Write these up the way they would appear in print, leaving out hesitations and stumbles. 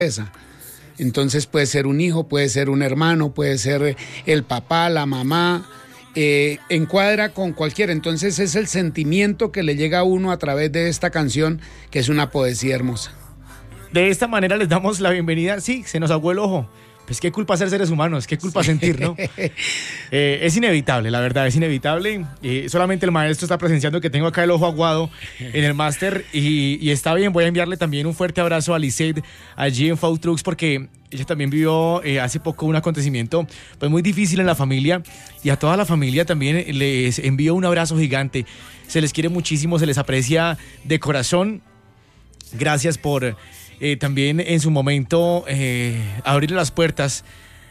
empresa. Entonces puede ser un hijo, puede ser un hermano, puede ser el papá, la mamá, encuadra con cualquiera. Entonces es el sentimiento que le llega a uno a través de esta canción, que es una poesía hermosa. De esta manera les damos la bienvenida. Sí, se nos aguó el ojo. Pues qué culpa ser seres humanos, qué culpa sentir, ¿no? Es inevitable, la verdad, es inevitable. Solamente el maestro está presenciando que tengo acá el ojo aguado en el máster y está bien. Voy a enviarle también un fuerte abrazo a Lisette allí en Food Trucks, porque ella también vivió hace poco un acontecimiento pues muy difícil en la familia, y a toda la familia también les envío un abrazo gigante. Se les quiere muchísimo, se les aprecia de corazón. Gracias por... también en su momento abrirle las puertas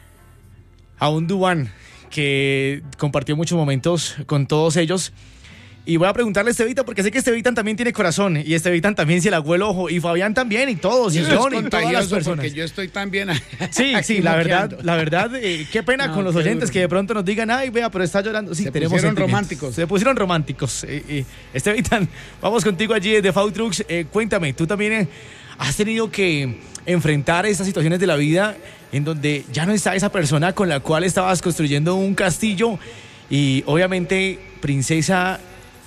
a un Duván que compartió muchos momentos con todos ellos. Y voy a preguntarle a Estevitan, porque sé que Estevitan también tiene corazón, y Estevitan también se le aguó el ojo, y Fabián también, y todos, y John, y todas las personas. Porque yo estoy también Sí, la verdad, qué pena con los oyentes que de pronto nos digan, ay, vea, pero está llorando. Sí, se pusieron románticos. Se pusieron románticos. Estevitan, vamos contigo allí desde Food Trucks. Cuéntame, tú también has tenido que enfrentar estas situaciones de la vida en donde ya no está esa persona con la cual estabas construyendo un castillo, y obviamente princesa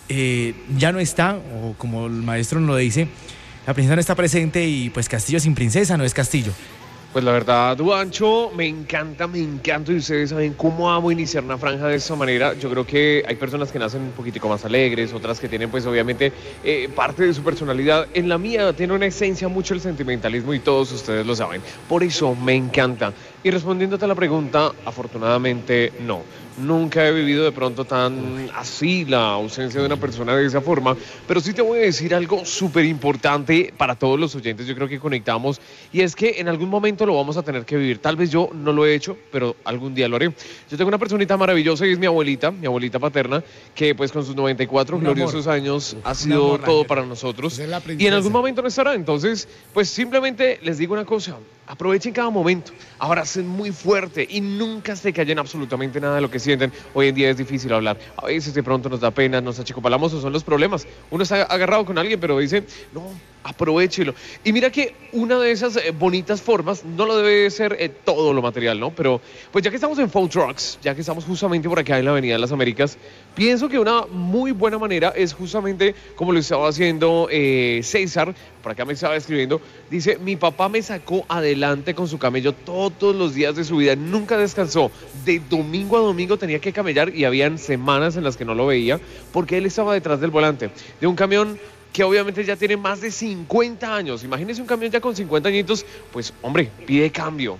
ya no está, o como el maestro nos lo dice, la princesa no está presente, y pues castillo sin princesa no es castillo. Pues la verdad, Duancho, me encanta, y ustedes saben cómo amo iniciar una franja de esa manera. Yo creo que hay personas que nacen un poquitico más alegres, otras que tienen pues obviamente parte de su personalidad. En la mía tiene una esencia mucho el sentimentalismo, y todos ustedes lo saben. Por eso me encanta. Y respondiéndote a la pregunta, afortunadamente no. Nunca he vivido de pronto tan así la ausencia de una persona de esa forma, pero sí te voy a decir algo súper importante para todos los oyentes. Yo creo que conectamos, y es que en algún momento lo vamos a tener que vivir. Tal vez yo no lo he hecho, pero algún día lo haré. Yo tengo una personita maravillosa, y es mi abuelita paterna, que pues con sus 94 gloriosos años ha sido todo para nosotros, y en algún momento no estará. Entonces pues simplemente les digo una cosa: aprovechen cada momento, abracen muy fuerte y nunca se callen absolutamente nada de lo que sienten. Hoy en día es difícil hablar, a veces de pronto nos da pena, nos achicopalamos, o son los problemas. Uno está agarrado con alguien, pero dice, no, aprovechelo. Y mira que una de esas bonitas formas, no lo debe ser todo lo material, ¿no? Pero pues ya que estamos en Food Trucks, ya que estamos justamente por acá en la Avenida de las Américas, pienso que una muy buena manera es justamente como lo estaba haciendo César. Por acá me estaba escribiendo, dice, mi papá me sacó adelante con su camello todos los días de su vida, nunca descansó, de domingo a domingo tenía que camellar, y habían semanas en las que no lo veía porque él estaba detrás del volante de un camión que obviamente ya tiene más de 50 años. Imagínense un camión ya con 50 añitos, pues hombre, pide cambio,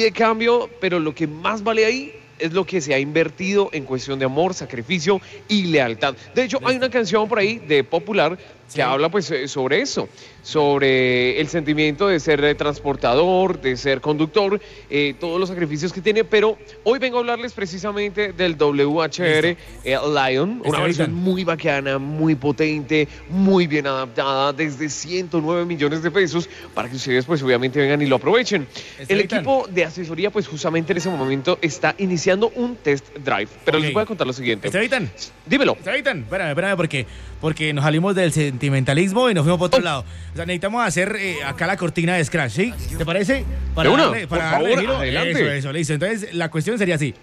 pero lo que más vale ahí es lo que se ha invertido en cuestión de amor, sacrificio y lealtad. De hecho, hay una canción por ahí de Popular que habla pues sobre eso, sobre el sentimiento de ser transportador, de ser conductor, todos los sacrificios que tiene. Pero hoy vengo a hablarles precisamente del WHR Lion, una versión muy bacana, muy potente, muy bien adaptada, desde 109 millones de pesos, para que ustedes pues obviamente vengan y lo aprovechen. El equipo de asesoría pues justamente en ese momento está iniciando un test drive, pero les voy a contar lo siguiente. Estevitan, dímelo. Estevitan, espérame, porque nos salimos del sentimentalismo y nos fuimos por otro lado. O sea, necesitamos hacer acá la cortina de Scratch, ¿sí? ¿Te parece? Para darle, por favor, giro. Adelante. Eso, listo. Entonces, la cuestión sería así.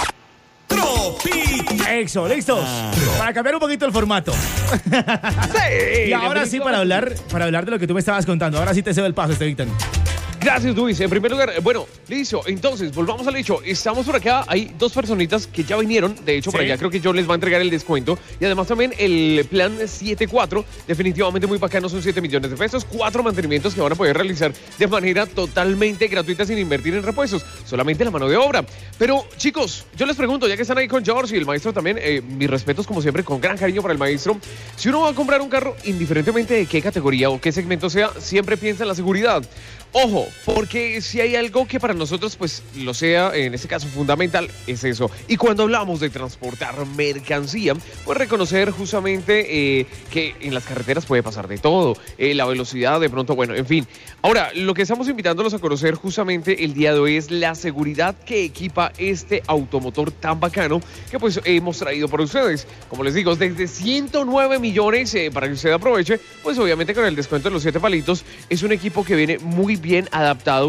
Eso, listos. Para cambiar un poquito el formato. Sí. Y ahora sí, para hablar de lo que tú me estabas contando. Ahora sí te cedo el paso, Estevitan. Gracias, Luis. En primer lugar, bueno, listo. Entonces, volvamos al hecho. Estamos por acá. Hay dos personitas que ya vinieron. De hecho, por allá creo que yo les va a entregar el descuento. Y además también el plan 7-4. Definitivamente muy bacano. Son 7 millones de pesos. 4 mantenimientos que van a poder realizar de manera totalmente gratuita, sin invertir en repuestos. Solamente la mano de obra. Pero, chicos, yo les pregunto, ya que están ahí con George y el maestro también, mis respetos como siempre, con gran cariño para el maestro. Si uno va a comprar un carro, indiferentemente de qué categoría o qué segmento sea, siempre piensa en la seguridad. Ojo, porque si hay algo que para nosotros pues lo sea, en este caso fundamental, es eso. Y cuando hablamos de transportar mercancía, pues reconocer justamente que en las carreteras puede pasar de todo, la velocidad de pronto, bueno, en fin. Ahora, lo que estamos invitándolos a conocer justamente el día de hoy es la seguridad que equipa este automotor tan bacano que pues hemos traído para ustedes. Como les digo, desde 109 millones para que usted aproveche, pues obviamente con el descuento de los 7 palitos, es un equipo que viene muy bien adaptado